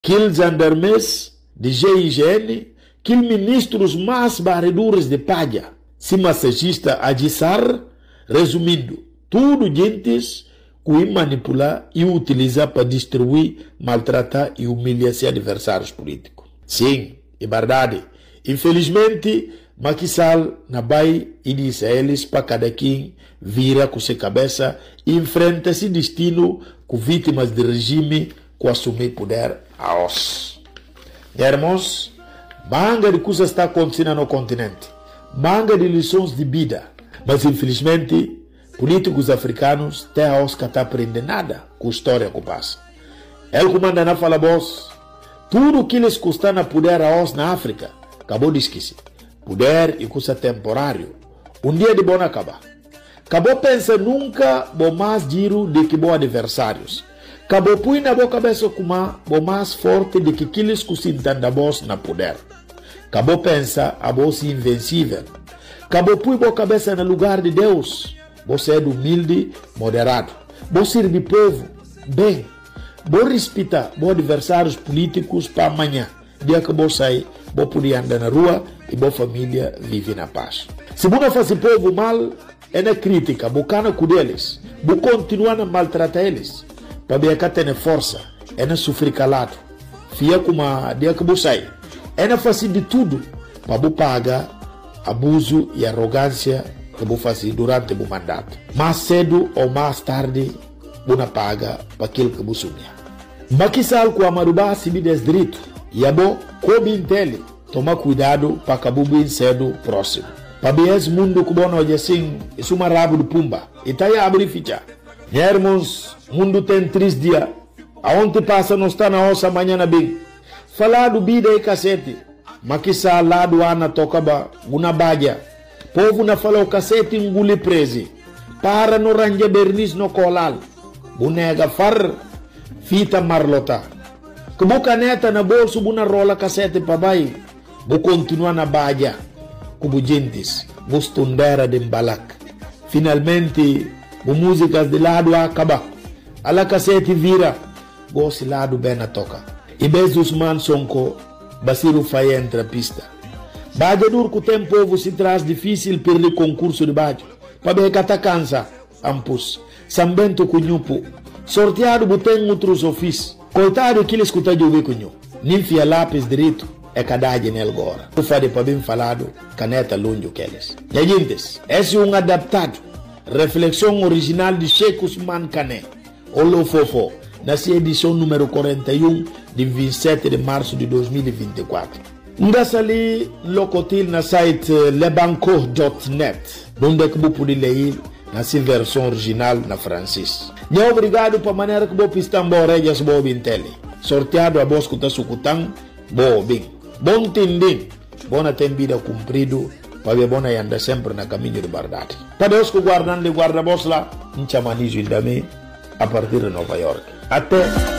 aqueles gendarmes de GIGN, aqueles ministros mais barredores de palha, se massagista Adissar, resumindo, tudo gentes que manipular e utilizar para destruir, maltratar e humilhar seus adversários políticos. Sim, é verdade. Infelizmente, Macky Sall na Bahia e disse a eles para cada quem vira com sua cabeça e enfrenta esse destino com vítimas de regime que assumir poder a os. Irmãos, manga de coisas está acontecendo no continente, manga de lições de vida, mas infelizmente políticos africanos até a os que não aprendem nada com a história que passa. Ele comanda na fala boss, tudo que eles custam a poder a os na África, acabou de esquecer. Poder e custa temporário. Dia de bom acabar. Acabou pensa nunca bom mais giro do que bons adversários. Acabou põe na boa cabeça como bom mais forte do que aqueles que se entendem boss na poder. Acabou pensa a boss invencível. Acabou põe boa cabeça no lugar de Deus. Você é humilde, moderado. Você serve povo, bem. Você respeita bons adversários políticos para amanhã. Dia que você sair, você poder andar na rua e boa família vive na paz. Se você faz povo mal, é na crítica, você com eles. Você continua a maltratar eles. Para ver que tem força, é na sofrer calado. Fia como a dia que você sai. É na fazer de tudo para você pagar abuso e arrogância que você faz durante o mandato. Mais cedo ou mais tarde, você paga para aquilo que você sonha. Macky Sall com a Marubá se me desdireito. E é bom, como entende, toma cuidado para acabar bem cedo próximo. Para ver esse mundo que bom hoje assim, isso é uma rabo de pumba. E tá aí a abrir ficha. Irmãos, mundo tem 3 dias. Aonde passa não está na ossa amanhã bem. Falar do vida e cacete. Macky Sall lá do Ana tocaba, uma badia. Povo na falou cacete engule preso. Para no range bernis no colal. Bunega far, fita marlota. Que boca neta na bolso, buna rola cacete para baixo. Vou continuar na badia. Como gentes, vou stundera de balak. Finalmente, vou músicas de lado a acabar. Ala cacete vira, vou se lado bem na toca. E bez dos man sonko, Basiru Faye entra pista. Badia dur que o tempo se traz difícil perder concurso de badia. Para ver que tá cansa, ampus. Sambento cunhupo. Sorteado botém outros ofícios. Coitado que ele escuta de ouvir cunho. Ninfia lápis direito é cadade nele agora. O fade para bem falado, caneta longe que eles. E gente, esse é adaptado. Reflexão original de Sheikh Ousmane Kane. Olo Fofo, na edição número 41 de 27 de março de 2024. Ndasali locotil na site lebanco.net, onde é que você pode ler na versão original na francês. E obrigado para a maneira que você está regias boa bintele. Sorteado a voz que está sucutando, boa bem. Bom tendem, boa tem vida cumprido, para ver bona anda sempre na caminho de verdade. Para Deus que guardando de guarda-voz lá, em chamanizo também, a partir de Nova York. Até